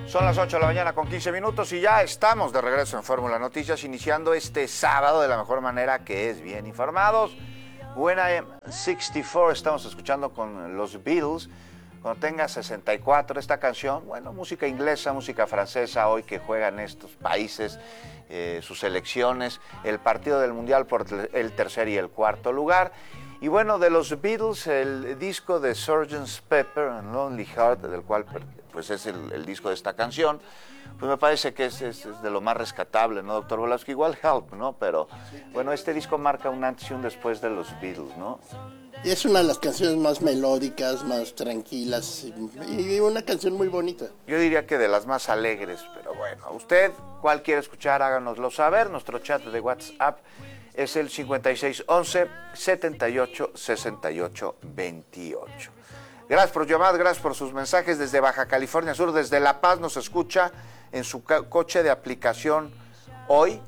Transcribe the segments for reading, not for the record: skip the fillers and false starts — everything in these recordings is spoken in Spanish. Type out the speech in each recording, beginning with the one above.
Son las 8 de la mañana con 15 minutos y ya estamos de regreso en Fórmula Noticias, iniciando este sábado de la mejor manera, que es bien informados. When I Am 64, estamos escuchando con los Beatles. Cuando tenga 64, esta canción, bueno, música inglesa, música francesa, hoy que juegan estos países, sus selecciones, el partido del Mundial por el tercer y el cuarto lugar. Y bueno, de los Beatles, el disco de Sgt. Pepper and Lonely Heart, del cual pues es el disco de esta canción, pues me parece que es de lo más rescatable, ¿no, doctor Volowski? Igual Help, ¿no? Pero bueno, este disco marca un antes y un después de los Beatles, ¿no? Y es una de las canciones más melódicas, más tranquilas y una canción muy bonita. Yo diría que de las más alegres, pero bueno, usted, ¿cuál quiere escuchar? Háganoslo saber. Nuestro chat de WhatsApp es el 5611-786828. Gracias por llamar, gracias por sus mensajes desde Baja California Sur, desde La Paz nos escucha en su coche de aplicación hoy.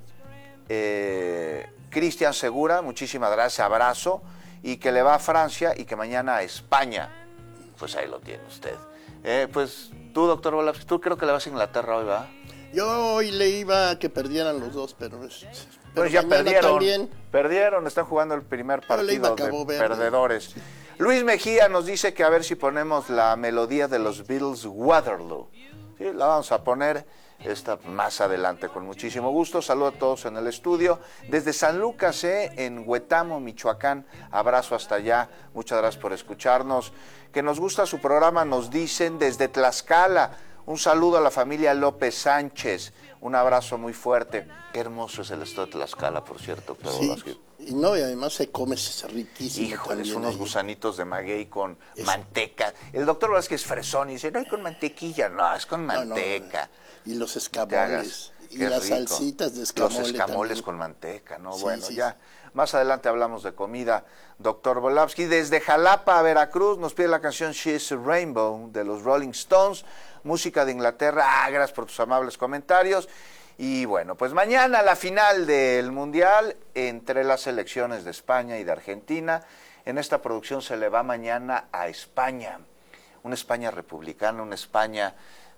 Cristian Segura, muchísimas gracias, abrazo, y que le va a Francia y que mañana a España. Pues ahí lo tiene usted. Pues tú, doctor Volowski, tú creo que le vas a Inglaterra hoy, ¿va? Yo hoy le iba a que perdieran los dos, pero pues ya perdieron, también. Perdieron, están jugando el primer partido de perdedores. Luis Mejía nos dice que a ver si ponemos la melodía de los Beatles, Waterloo. Sí, la vamos a poner más adelante con muchísimo gusto. Saludo a todos en el estudio. Desde San Lucas, en Huetamo, Michoacán, abrazo hasta allá. Muchas gracias por escucharnos. Que nos gusta su programa, nos dicen desde Tlaxcala. Un saludo a la familia López Sánchez. Un abrazo muy fuerte. Qué hermoso es el estado de Tlaxcala, por cierto. Sí, y no, y además se come riquísimo. Híjoles, unos gusanitos de maguey con manteca. El doctor Vázquez es fresón y dice, no, hay con mantequilla. No, es con manteca. No. Y los escamoles. Y las rico. Salsitas de escamole. Los escamoles también. Con manteca, ¿no? Sí, bueno, sí, ya. Más adelante hablamos de comida. Doctor Volowski, desde Jalapa, Veracruz, nos pide la canción She's a Rainbow de los Rolling Stones. Música de Inglaterra. Gracias por tus amables comentarios. Y bueno, pues mañana la final del Mundial entre las selecciones de España y de Argentina. En esta producción se le va mañana a España. Una España republicana, una España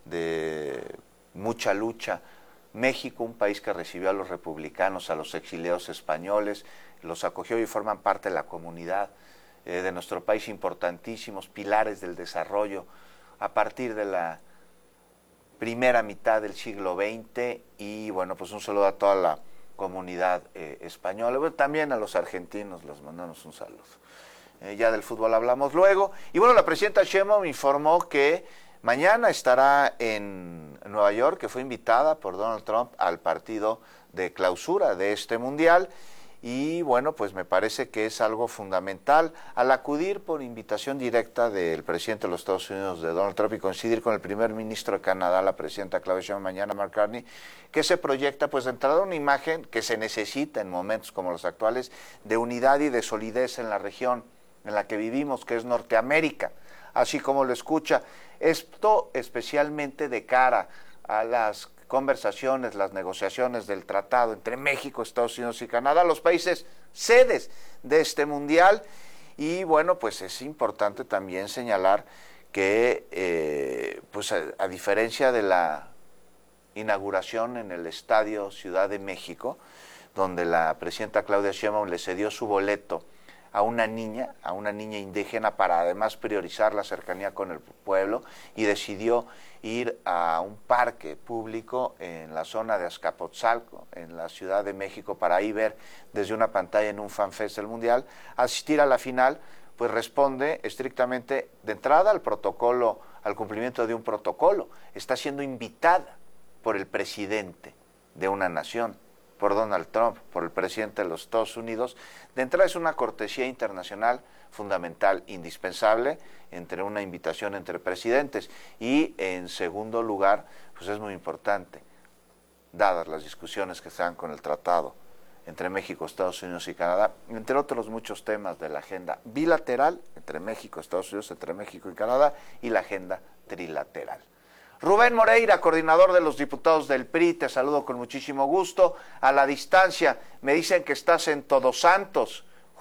de mucha lucha. México, un país que recibió a los republicanos, a los exiliados españoles, los acogió y forman parte de la comunidad de nuestro país, importantísimos pilares del desarrollo a partir de la primera mitad del siglo XX. Y bueno, pues un saludo a toda la comunidad española, pero también a los argentinos, les mandamos un saludo. Ya del fútbol hablamos luego. Y bueno, la presidenta Sheinbaum informó que mañana estará en Nueva York, que fue invitada por Donald Trump al partido de clausura de este Mundial. Y bueno, pues me parece que es algo fundamental al acudir por invitación directa del presidente de los Estados Unidos, de Donald Trump, y coincidir con el primer ministro de Canadá, la presidenta Claudia Sheinbaum, mañana Mark Carney, que se proyecta pues de entrada una imagen que se necesita en momentos como los actuales de unidad y de solidez en la región en la que vivimos, que es Norteamérica, así como lo escucha. Esto especialmente de cara a las conversaciones, las negociaciones del tratado entre México, Estados Unidos y Canadá, los países sedes de este Mundial. Y bueno, pues es importante también señalar que pues a diferencia de la inauguración en el Estadio Ciudad de México, donde la presidenta Claudia Sheinbaum le cedió su boleto a una niña indígena para además priorizar la cercanía con el pueblo, y decidió ir a un parque público en la zona de Azcapotzalco, en la Ciudad de México, para ahí ver desde una pantalla en un fanfest del Mundial. Asistir a la final, pues responde estrictamente de entrada al protocolo, al cumplimiento de un protocolo. Está siendo invitada por el presidente de una nación, por Donald Trump, por el presidente de los Estados Unidos. De entrada es una cortesía internacional fundamental, indispensable, entre una invitación entre presidentes. Y en segundo lugar, pues es muy importante, dadas las discusiones que se dan con el tratado entre México, Estados Unidos y Canadá, entre otros muchos temas de la agenda bilateral entre México, Estados Unidos, entre México y Canadá, y la agenda trilateral. Rubén Moreira, coordinador de los diputados del PRI, te saludo con muchísimo gusto. A la distancia, me dicen que estás en Todos Santos,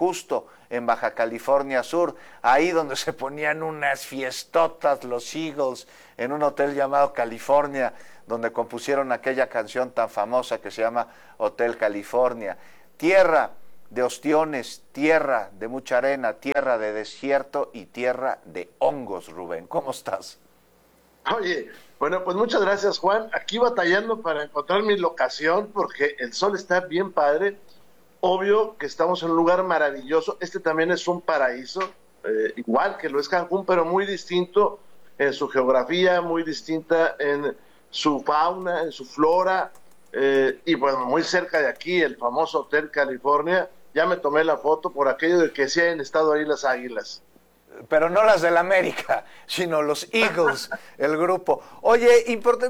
justo en Baja California Sur, ahí donde se ponían unas fiestotas los Eagles, en un hotel llamado California, donde compusieron aquella canción tan famosa que se llama Hotel California. Tierra de ostiones, tierra de mucha arena, tierra de desierto y tierra de hongos, Rubén. ¿Cómo estás? Oye, bueno, pues muchas gracias, Juan. Aquí batallando para encontrar mi locación porque el sol está bien padre. Obvio que estamos en un lugar maravilloso. Este también es un paraíso, igual que lo es Cancún, pero muy distinto en su geografía, muy distinta en su fauna, en su flora. Y bueno, muy cerca de aquí, el famoso Hotel California. Ya me tomé la foto por aquello de que sí hayan estado ahí las águilas. Pero no las del América, sino los Eagles, el grupo. Oye,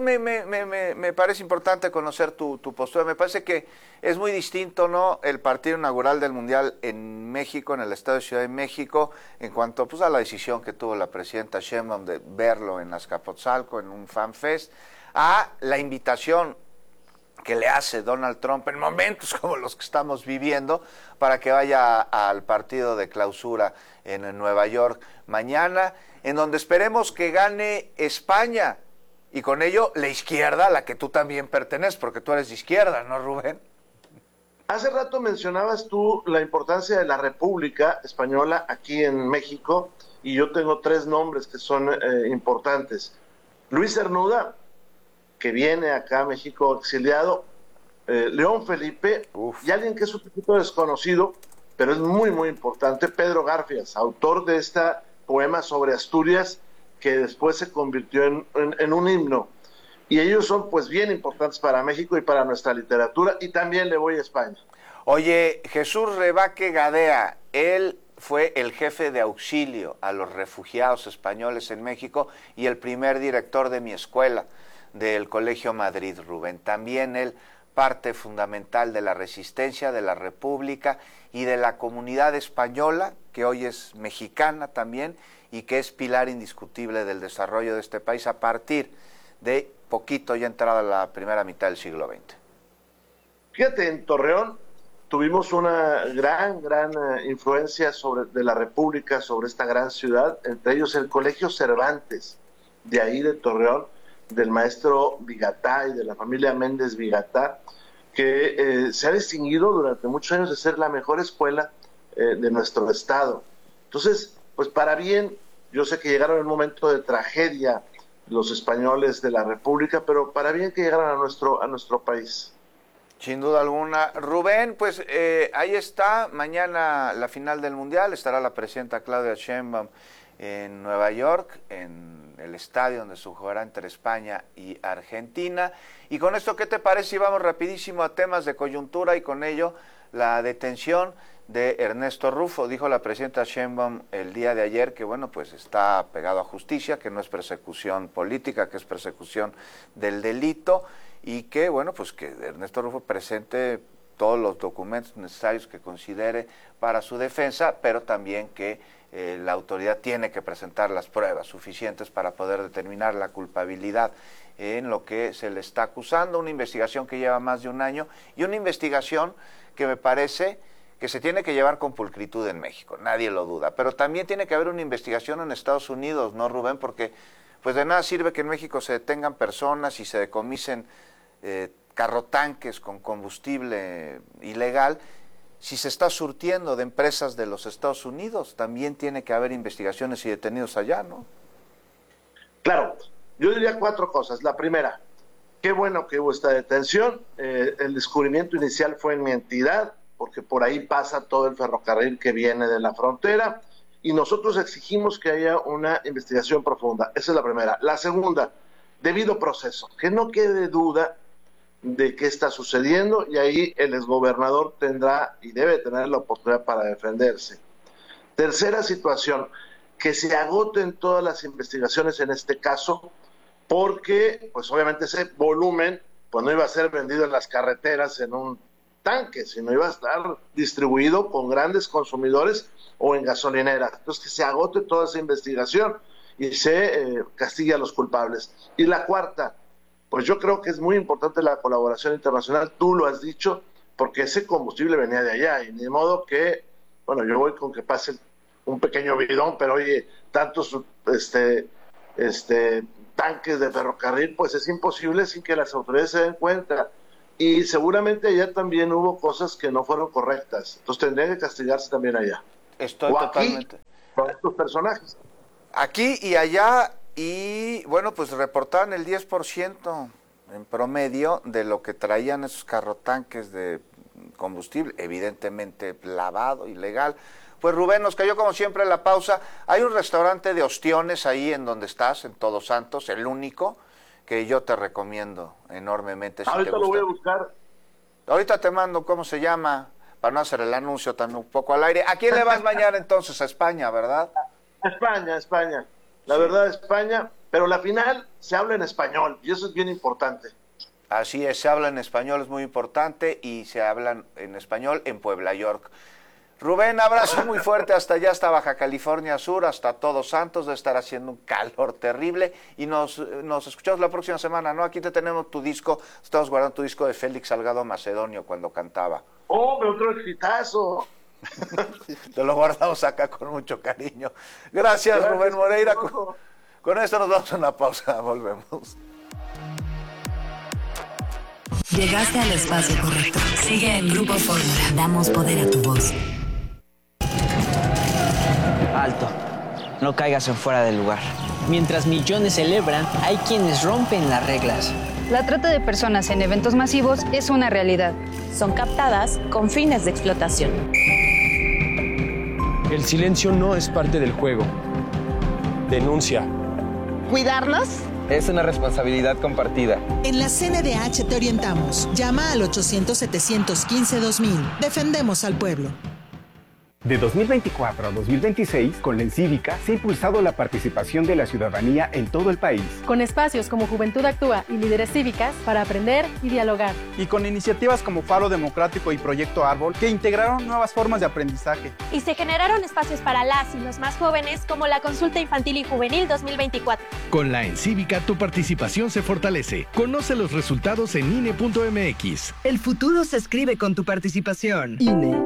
me parece importante conocer tu postura. Me parece que es muy distinto, ¿no?, el partido inaugural del Mundial en México, en el Estadio de Ciudad de México, en cuanto pues, a la decisión que tuvo la presidenta Sheinbaum de verlo en Azcapotzalco, en un fan fest, a la invitación que le hace Donald Trump en momentos como los que estamos viviendo para que vaya al partido de clausura en Nueva York mañana, en donde esperemos que gane España y con ello la izquierda a la que tú también perteneces, porque tú eres de izquierda, ¿no, Rubén? Hace rato mencionabas tú la importancia de la República Española aquí en México y yo tengo 3 nombres que son importantes. Luis Cernuda, que viene acá a México exiliado, León Felipe, y alguien que es un poquito desconocido, pero es muy, muy importante, Pedro Garfias, autor de este poema sobre Asturias, que después se convirtió en un himno. Y ellos son pues bien importantes para México y para nuestra literatura, y también le voy a España. Oye, Jesús Rebaque Gadea, él fue el jefe de auxilio a los refugiados españoles en México y el primer director de mi escuela, del Colegio Madrid, Rubén. También él parte fundamental de la resistencia de la República y de la comunidad española, que hoy es mexicana también, y que es pilar indiscutible del desarrollo de este país a partir de poquito ya entrada la primera mitad del siglo XX. Fíjate, en Torreón tuvimos una gran influencia de la República sobre esta gran ciudad, entre ellos el Colegio Cervantes, de ahí de Torreón, del maestro Vigatá y de la familia Méndez Vigatá, que se ha distinguido durante muchos años de ser la mejor escuela de nuestro estado. Entonces, pues para bien, yo sé que llegaron en un momento de tragedia los españoles de la República, pero para bien que llegaran a nuestro país. Sin duda alguna. Rubén, pues ahí está, mañana la final del Mundial, estará la presidenta Claudia Sheinbaum en Nueva York, en el estadio donde se jugará entre España y Argentina. Y con esto, ¿qué te parece si vamos rapidísimo a temas de coyuntura y con ello la detención de Ernesto Rufo? Dijo la presidenta Sheinbaum el día de ayer que, bueno, pues está pegado a justicia, que no es persecución política, que es persecución del delito y que, bueno, pues que Ernesto Rufo presente todos los documentos necesarios que considere para su defensa, pero también que la autoridad tiene que presentar las pruebas suficientes para poder determinar la culpabilidad en lo que se le está acusando, una investigación que lleva más de un año y una investigación que me parece que se tiene que llevar con pulcritud en México, nadie lo duda, pero también tiene que haber una investigación en Estados Unidos, ¿no, Rubén? Porque pues de nada sirve que en México se detengan personas y se decomisen carrotanques con combustible ilegal si se está surtiendo de empresas de los Estados Unidos. También tiene que haber investigaciones y detenidos allá, ¿no? Claro, yo diría 4 cosas. La primera, qué bueno que hubo esta detención. El descubrimiento inicial fue en mi entidad, porque por ahí pasa todo el ferrocarril que viene de la frontera, y nosotros exigimos que haya una investigación profunda. Esa es la primera. La segunda, debido proceso, que no quede duda de qué está sucediendo, y ahí el exgobernador tendrá y debe tener la oportunidad para defenderse. Tercera situación, que se agoten todas las investigaciones en este caso, porque pues obviamente ese volumen pues no iba a ser vendido en las carreteras en un tanque, sino iba a estar distribuido con grandes consumidores o en gasolineras. Entonces que se agote toda esa investigación y se castigue a los culpables. Y la cuarta, pues yo creo que es muy importante la colaboración internacional, tú lo has dicho, porque ese combustible venía de allá, y de modo que Bueno, yo voy con que pase un pequeño bidón, pero oye, tantos tanques de ferrocarril, pues es imposible sin que las autoridades se den cuenta. Y seguramente allá también hubo cosas que no fueron correctas. Entonces tendrían que castigarse también allá. Estoy totalmente. Con estos personajes. Aquí y allá, y bueno, pues reportaban el 10% en promedio de lo que traían esos carrotanques de combustible, evidentemente lavado, ilegal. Pues Rubén, nos cayó como siempre la pausa. Hay un restaurante de ostiones ahí en donde estás, en Todos Santos, el único, que yo te recomiendo enormemente. Si ahorita te gusta. Lo voy a buscar. Ahorita te mando cómo se llama, para no hacer el anuncio tan un poco al aire. ¿A quién le vas mañana entonces? A España, ¿verdad? A España. La verdad, España, pero la final se habla en español y eso es bien importante. Así es, se habla en español, es muy importante, y se hablan en español en Puebla, York. Rubén, abrazo muy fuerte hasta allá, hasta Baja California Sur, hasta Todos Santos, de estar haciendo un calor terrible, y nos escuchamos la próxima semana, ¿no? Aquí te tenemos tu disco, estamos guardando tu disco de Félix Salgado Macedonio cuando cantaba. ¡Oh, otro exitazo! Te lo guardamos acá con mucho cariño. Gracias, Rubén Moreira. Con esto nos vamos a una pausa, volvemos. Llegaste al espacio correcto. Sigue en Grupo Fórmula. Damos poder a tu voz. Alto, no caigas en fuera del lugar. Mientras millones celebran, hay quienes rompen las reglas. La trata de personas en eventos masivos es una realidad. Son captadas con fines de explotación. El silencio no es parte del juego. Denuncia. ¿Cuidarnos? Es una responsabilidad compartida. En la CNDH te orientamos. Llama al 800-715-2000. Defendemos al pueblo. De 2024 a 2026, con la Encívica se ha impulsado la participación de la ciudadanía en todo el país. Con espacios como Juventud Actúa y Líderes Cívicas para aprender y dialogar. Y con iniciativas como Faro Democrático y Proyecto Árbol, que integraron nuevas formas de aprendizaje. Y se generaron espacios para las y los más jóvenes, como la Consulta Infantil y Juvenil 2024. Con la Encívica tu participación se fortalece. Conoce los resultados en INE.mx. El futuro se escribe con tu participación. INE.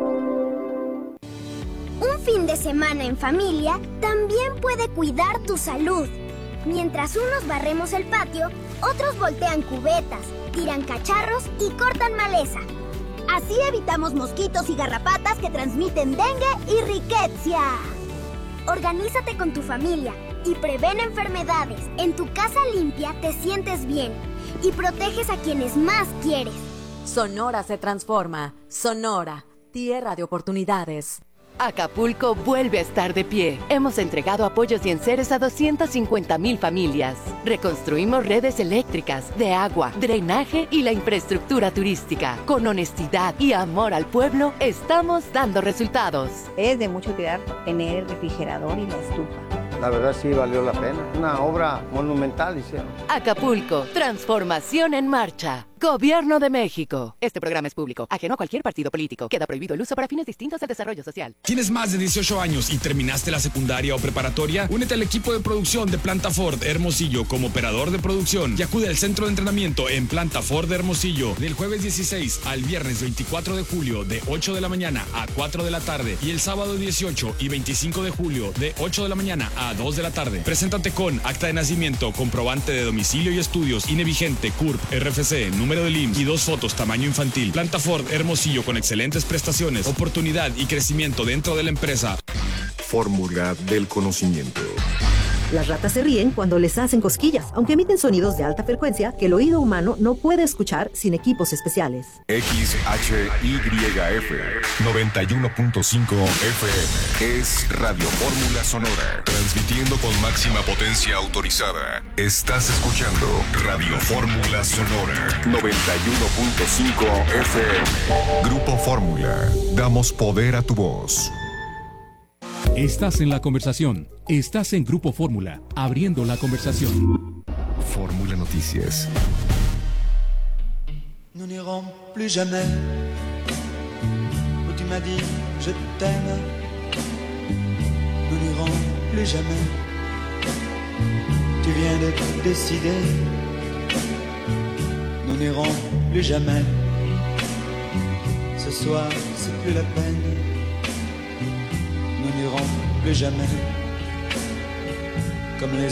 Un fin de semana en familia también puede cuidar tu salud. Mientras unos barremos el patio, otros voltean cubetas, tiran cacharros y cortan maleza. Así evitamos mosquitos y garrapatas que transmiten dengue y riqueza. Organízate con tu familia y prevén enfermedades. En tu casa limpia te sientes bien y proteges a quienes más quieres. Sonora se transforma. Sonora, tierra de oportunidades. Acapulco vuelve a estar de pie. Hemos entregado apoyos y enseres a 250,000 familias. Reconstruimos redes eléctricas, de agua, drenaje y la infraestructura turística. Con honestidad y amor al pueblo, estamos dando resultados. Es de mucho cuidar tener el refrigerador y la estufa. La verdad sí valió la pena. Una obra monumental hicieron. Acapulco, transformación en marcha. Gobierno de México. Este programa es público, ajeno a cualquier partido político. Queda prohibido el uso para fines distintos del desarrollo social. ¿Tienes más de 18 años y terminaste la secundaria o preparatoria? Únete al equipo de producción de Planta Ford Hermosillo como operador de producción y acude al centro de entrenamiento en Planta Ford Hermosillo del jueves 16 al viernes 24 de julio de 8 de la mañana a 4 de la tarde y el sábado 18 y 25 de julio de 8 de la mañana a 2 de la tarde. Preséntate con acta de nacimiento, comprobante de domicilio y estudios, INE vigente, CURP, RFC, número del IMSS y 2 fotos tamaño infantil. Planta Ford Hermosillo con excelentes prestaciones, oportunidad y crecimiento dentro de la empresa. Fórmula del conocimiento. Las ratas se ríen cuando les hacen cosquillas, aunque emiten sonidos de alta frecuencia que el oído humano no puede escuchar sin equipos especiales. XHYF 91.5 FM es Radio Fórmula Sonora, transmitiendo con máxima potencia autorizada. Estás escuchando Radio Fórmula Sonora 91.5 FM. Grupo Fórmula, damos poder a tu voz. Estás en la conversación. Estás en Grupo Fórmula, abriendo la conversación. Fórmula Noticias. Nous n'irons plus jamais où tu m'as dit je t'aime. Nous n'irons plus jamais. Tu viens de décider. Nous n'irons plus jamais. Ce soir, c'est plus la peine. n'iront plus jamais comme les